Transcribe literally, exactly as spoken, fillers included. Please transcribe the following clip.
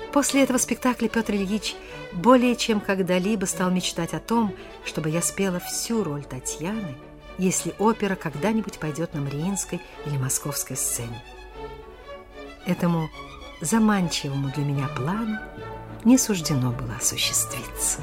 После этого спектакля Петр Ильич более чем когда-либо стал мечтать о том, чтобы я спела всю роль Татьяны, если опера когда-нибудь пойдет на Мариинской или Московской сцене. Этому заманчивому для меня плану не суждено было осуществиться.